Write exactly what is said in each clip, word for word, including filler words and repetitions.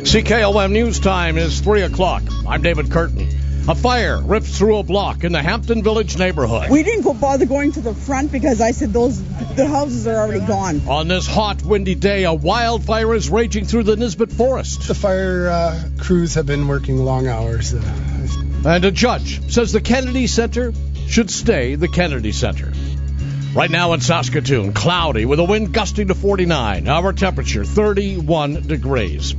C K O M News Time is three o'clock. I'm David Curtin. A fire rips through a block in the Hampton Village neighborhood. We didn't go bother going to the front because I said those the houses are already gone. On this hot, windy day, a wildfire is raging through the Nisbet Forest. The fire uh, crews have been working long hours. Uh, and a judge says the Kennedy Center should stay the Kennedy Center. Right now in Saskatoon, cloudy with a wind gusting to forty-nine. Our temperature, thirty-one degrees.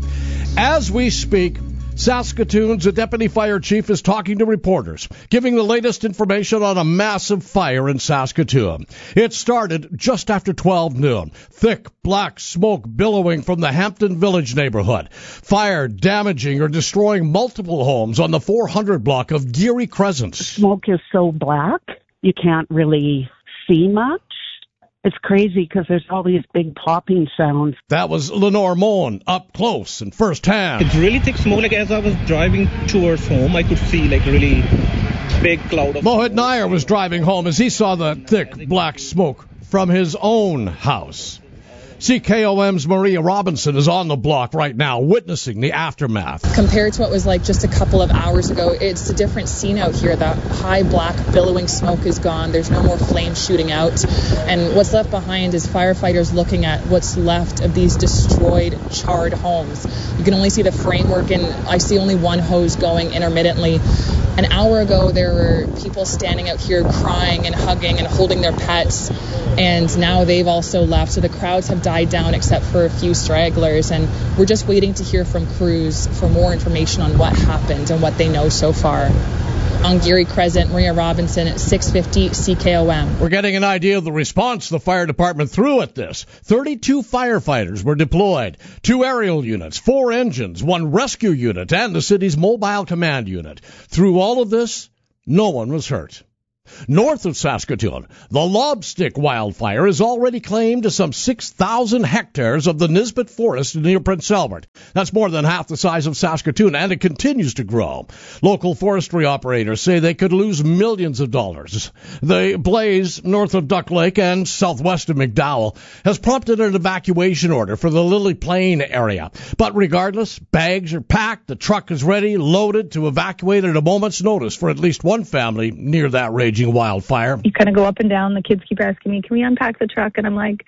As we speak, Saskatoon's deputy fire chief is talking to reporters, giving the latest information on a massive fire in Saskatoon. It started just after twelve noon. Thick black smoke billowing from the Hampton Village neighborhood. Fire damaging or destroying multiple homes on the four hundred block of Geary Crescent. The smoke is so black, you can't really see much. It's crazy because there's all these big popping sounds. That was Lenore Moen up close and firsthand. It's really thick smoke. Like as I was driving towards home, I could see like really big cloud of Mohit Nair was driving home as he saw the thick black smoke from his own house. C K O M's Maria Robinson is on the block right now, witnessing the aftermath. Compared to what was like just a couple of hours ago, it's a different scene out here. The high black billowing smoke is gone. There's no more flames shooting out. And what's left behind is firefighters looking at what's left of these destroyed, charred homes. You can only see the framework, and I see only one hose going intermittently. An hour ago, there were people standing out here crying and hugging and holding their pets. And now they've also left. So the crowds have died down except for a few stragglers. And we're just waiting to hear from crews for more information on what happened and what they know so far. On Geary Crescent, Maria Robinson at six fifty C K O M. We're getting an idea of the response the fire department threw at this. thirty-two firefighters were deployed, two aerial units, four engines, one rescue unit, and the city's mobile command unit. Through all of this, no one was hurt. North of Saskatoon, the Lobstick wildfire has already claimed some six thousand hectares of the Nisbet Forest near Prince Albert. That's more than half the size of Saskatoon, and it continues to grow. Local forestry operators say they could lose millions of dollars. The blaze north of Duck Lake and southwest of McDowell has prompted an evacuation order for the Lily Plain area. But regardless, bags are packed, the truck is ready, loaded to evacuate at a moment's notice for at least one family near that raging wildfire. You kind of go up and down. The kids keep asking me, can we unpack the truck? And I'm like,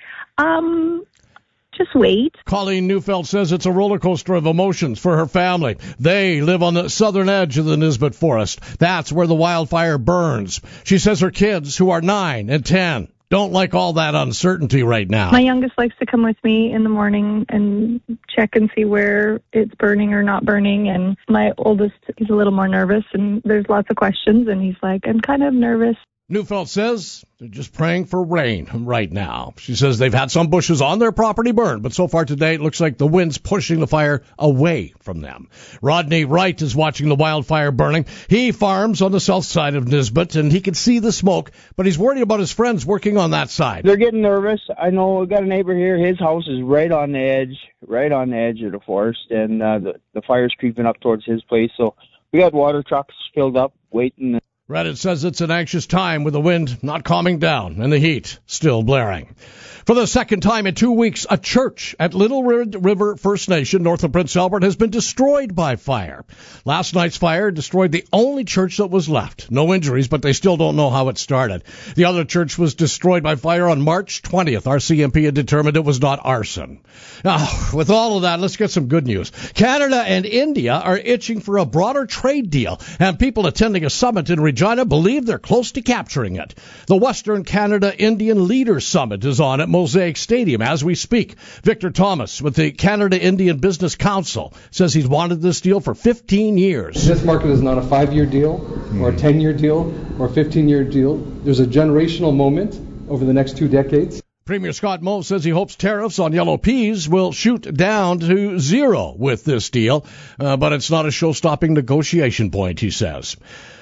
um, just wait. Colleen Neufeld says it's a roller coaster of emotions for her family. They live on the southern edge of the Nisbet Forest. That's where the wildfire burns. She says her kids, who are nine and ten, don't like all that uncertainty right now. My youngest likes to come with me in the morning and check and see where it's burning or not burning. And my oldest, he's a little more nervous, and there's lots of questions. And he's like, I'm kind of nervous. Neufeld says they're just praying for rain right now. She says they've had some bushes on their property burned, but so far today it looks like the wind's pushing the fire away from them. Rodney Wright is watching the wildfire burning. He farms on the south side of Nisbet, and he can see the smoke, but he's worried about his friends working on that side. They're getting nervous. I know we've got a neighbor here. His house is right on the edge, right on the edge of the forest, and uh, the, the fire's creeping up towards his place. So we got water trucks filled up, waiting. Reddit says it's an anxious time with the wind not calming down and the heat still blaring. For the second time in two weeks, a church at Little River First Nation north of Prince Albert has been destroyed by fire. Last night's fire destroyed the only church that was left. No injuries, but they still don't know how it started. The other church was destroyed by fire on March twentieth. R C M P had determined it was not arson. Now, with all of that, let's get some good news. Canada and India are itching for a broader trade deal, and people attending a summit in Regina believe they're close to capturing it. The Western Canada Indian Leaders Summit is on at Mosaic Stadium as we speak. Victor Thomas with the Canada Indian Business Council says he's wanted this deal for fifteen years. This market is not a five-year deal or a ten-year deal or a fifteen-year deal. There's a generational moment over the next two decades. Premier Scott Moe says he hopes tariffs on yellow peas will shoot down to zero with this deal, uh, but it's not a show-stopping negotiation point, he says.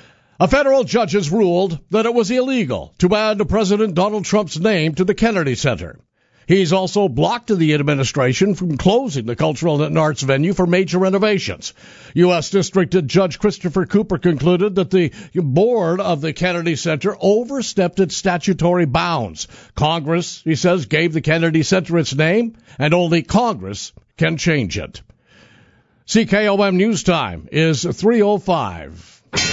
A federal judge has ruled that it was illegal to add President Donald Trump's name to the Kennedy Center. He's also blocked the administration from closing the cultural and arts venue for major renovations. U S. District Judge Christopher Cooper concluded that the board of the Kennedy Center overstepped its statutory bounds. Congress, he says, gave the Kennedy Center its name, and only Congress can change it. C K O M News Time is three oh five.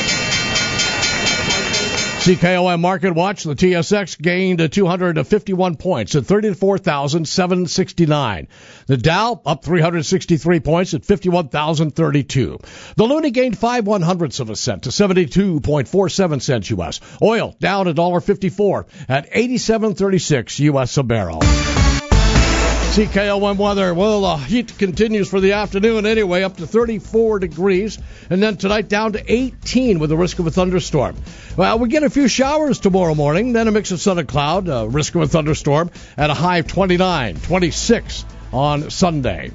C K O M Market Watch, the T S X gained two hundred fifty-one points at thirty-four thousand seven hundred sixty-nine. The Dow up three hundred sixty-three points at fifty-one thousand thirty-two. The Loonie gained five one hundredths of a cent to seventy-two point four seven cents U S. Oil down one dollar fifty-four at eighty-seven thirty-six U S a barrel. C K O M weather. Well, the heat continues for the afternoon anyway, up to thirty-four degrees. And then tonight down to eighteen with the risk of a thunderstorm. Well, we get a few showers tomorrow morning, then a mix of sun and cloud, uh, risk of a thunderstorm at a high of twenty-nine, twenty-six on Sunday.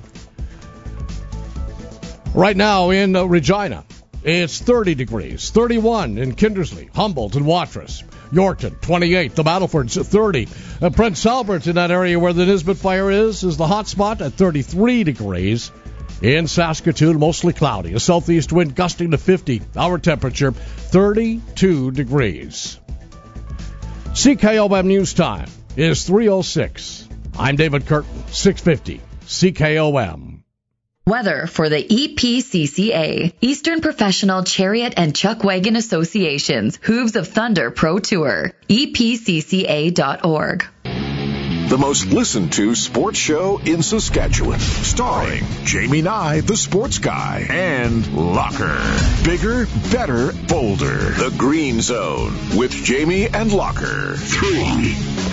Right now in uh, Regina, it's thirty degrees, thirty-one in Kindersley, Humboldt, and Watrous. Yorkton, twenty-eight. The Battleford's at thirty. Uh, Prince Albert, in that area where the Nisbet fire is, is the hot spot at thirty-three degrees. In Saskatoon, mostly cloudy. A southeast wind gusting to fifty. Our temperature, thirty-two degrees. C K O M News Time is three oh six. I'm David Curtin, six fifty C K O M. Weather for the E P C C A, Eastern Professional Chariot and Chuck Wagon Association's Hooves of Thunder Pro Tour, E P C C A dot org. The most listened to sports show in Saskatchewan, starring Jamie Nye, the sports guy, and Locker. Bigger, better, bolder. The Green Zone with Jamie and Locker. Three.